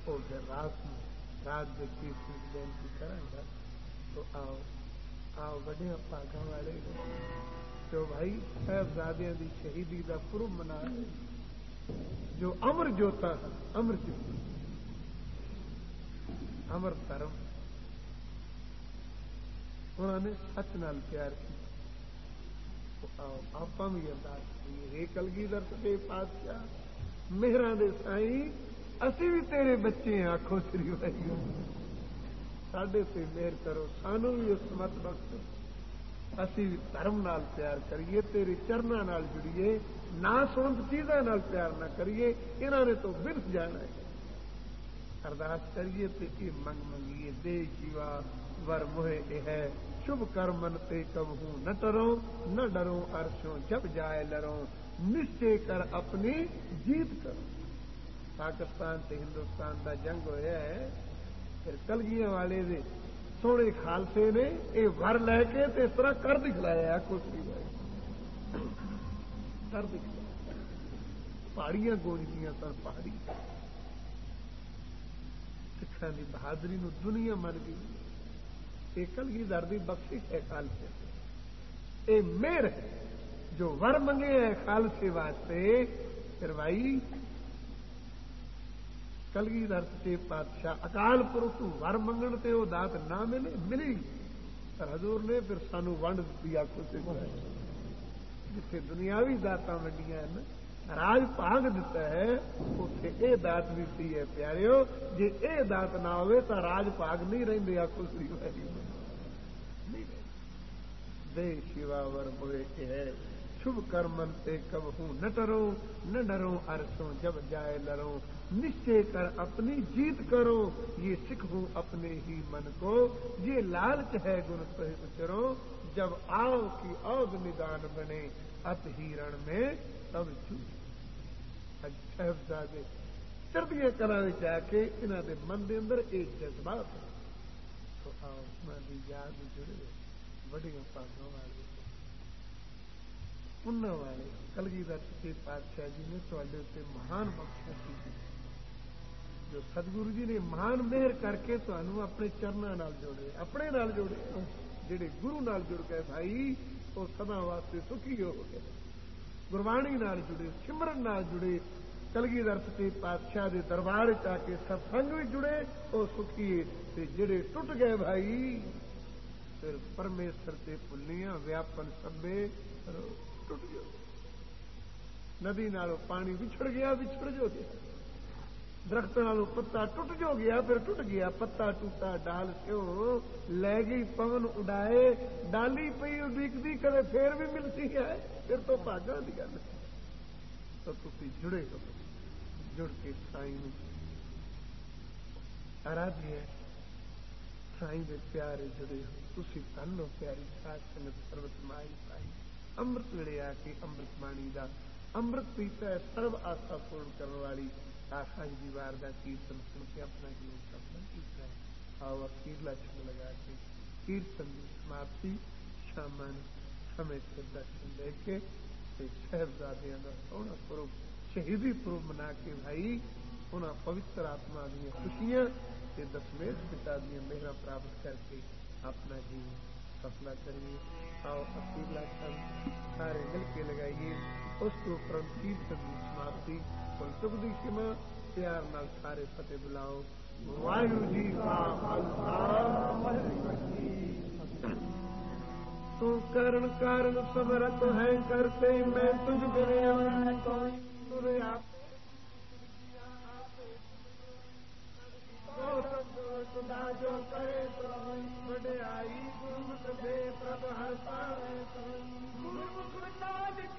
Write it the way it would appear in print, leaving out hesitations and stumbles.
وہ پھر رات کے کیرتن بےنتی کرانگا تو آؤ بڑے پاگاں والے جو بھائی صاحبزادیاں دی شہیدی دا پرب منا جو امر جوتا امر جوتا امر دھرم انہوں نے سچ نال پیار کیا آپ بھی انداز کریے کلگیدھر سچے پاتشاہ مہراں دے سائیں اسی بھی تیرے بچے ہیں آخو سری بھائی ساڈے سے مہر کرو سانو بھی اس مت بخش اسی بھی دھرم نال پیار کریے تیرے چرنا نال جڑیے نہ سنت چیزاں نال پیار نہ کریے انہوں نے تو برس جانا ہے ارداس کریے تو یہ منگیے دے شیوا ور موہے یہ ہے شبھ کر من تے کب ہوں نہ ڈرو عرشوں جب جائے لڑوں نشچے کر اپنی جیت کرو پاکستان تے ہندوستان دا جنگ ہویا ہے پھر کلگیاں والے دے سونے خالصے نے یہ ور لے کے تے اس طرح کر دکھلایا کچھ بھی کر دکھلایا پہاڑیاں گونجدیاں سن پہاڑی سکھاں دی بہادری نو دنیا من گئی یہ کلگیدھر دی بخشش ہے خالصے اے مہر ہے جو ور منگے ہے خالصے واسطے پھر بھائی کلگیدھر سچے پاتشاہ اکال پورخ ور منگن تے وہ دات نہ ملی پر حضور نے پھر سانو ونڈ دیتی آخو سے جتنے دنیاوی داتاں ونڈیاں ہیں راج پاگ دیتا ہے اتنے یہ دات دیتی ہے پیارو جی یہ دات نہ ہوئے تو راج پاگ نہیں رہتے آخو سری دے شیوا ور موئے کہ ہے شبھ کر من تے کب ہوں نہ ڈرو عرشوں جب جائے لڑوں نشچے کر اپنی جیت کرو یہ سکھ ہوں اپنے ہی من کو یہ لالچ ہے گن سہ اچرو جب آؤ کی اوگ نگان بنے ات ہی رن میں تب صاحبزادے چردیاں کلاں وچ آ کے انہاں دے من دے اندر ایک جذبات ہے تو آؤ انہاں دی یاد جڑے بڑیاں پاگاں والے انہاں والے کلگیدھر سچے پاتشاہ جی نے تواڈے تے مہان بخشش کی جو سدگرو جی نے مہان مہر کر کے تانوں اپنے چرناں نال جوڑے اپنے نال جوڑے جڑے گرو نال جڑ گئے بھائی وہ سدا واسطے سکھی ہو گئے گروانی نال جڑے سمرن نال جڑے کلگیدھر سچے پاتشاہ دے دربار آ کے ستسنگ بھی جڑے وہ سکھی تے جڑے ٹوٹ گئے بھائی پھر پرمیشور تے پلیاں ویاپن سبے ٹوٹ گئے ندی نالوں پانی بچھڑ گیا درخت نالوں پتا ٹوٹ جو گیا پھر ٹوٹ گیا پتا ٹوٹا ڈال کیوں لے گئی پون اڈائے ڈالی پئی اڈیکتی کدے پھر بھی ملتی ہے پھر تو بھاگا دی گل تو تسی جڑے ہو جڑ کے سائیں آرادھی ہے سائیں دے پیارے جڑے ہو تسی کن ہو پیاری ساتھ سنگت سروت مائی پائی امرت ویلے آ کے امرت بانی دا امرت پیتا ہے سرب آسا پورن کرنے والی آخا جی وار کیرتن سن کے اپنا جیون سفل کیتا ہے آؤ اخیرلا چھڑ لگا کے کیرتن کی سماپتی شامن سمے سے درشن لے کے صاحبزادیاں کا سونا پورب شہیدی پورب منا کے بھائی انہاں پوتر آتما دیا خوشیاں تے دسمیش پتا دیا مہرا پراپت کر کے اپنا جیون سفلا کریے آؤ اخیرلا چھڑ سارے مل کے لگائیے اس کو پرم کیرتن کی سماپتی چکتی شما پیار نال سارے فتح بلاؤ واحگرو جی کا خالصہ تو کرن کارن سمرت ہے کرتے میں تجھ بنیا کوئی جو کرے تو بڑے آئی گرمت بے پرب ہر پاوے